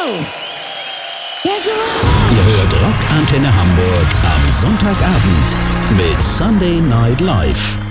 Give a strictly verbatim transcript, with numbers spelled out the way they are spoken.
Ihr hört Rock Antenne Hamburg am Sonntagabend mit Sunday Night Live.